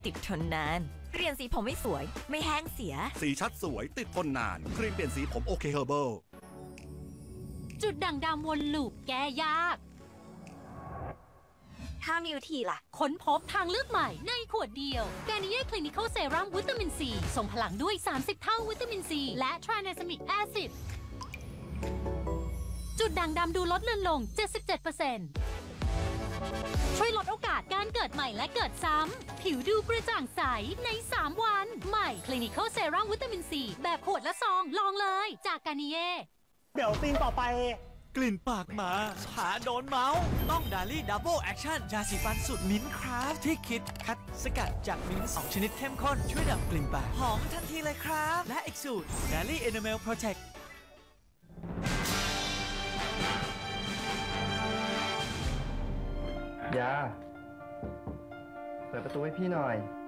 ติดทนนานเปลี่ยนสีผมไม่สวยไม่แห้งเสียสีชัดสวยติดทนนานครีมเปลี่ยนสีผมโอเคเฮอร์เบิลจุดด่างดำวนลูปแก้ยากถ้ามีวิธีล่ะค้นพบทางเลือกใหม่ในขวดเดียว Garnier Clinical Serum วิตามินซีส่งพลังด้วย 30 เท่าวิตามินซีและ Tranexamic Acid จุดด่างดำดูลดเลือนลง 77%ช่วยลดโอกาสการเกิดใหม่และเกิดซ้ำผิวดูกระจ่างใสใน 3 วันใหม่ Clinical Serum วิตามินซีแบบขวดและซองลองเลยจาก Garnier เดี๋ยวซีนต่อไปกลิ่นปากหมาหาโดนเมาส์ต้องดาลี่ดับเบิลแอคชั่นยาสีฟันสูตรมิ้นท์คราฟที่คิดคัดสกัดจากมิ้นท์2 ชนิดเข้มข้นช่วยดับกลิ่นปากหอมทันทีเลยครับและอีกสูตรดาลี่เอเนเมลโปรเทคยาเปิดประตูให้พี่หน่อย